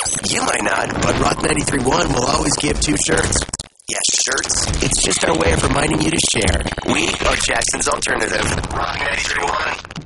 You might not, but Rock 93.1 will always give 2 shirts. Yes, shirts. It's just our way of reminding you to share. We are Jackson's Alternative. Rock 93.1.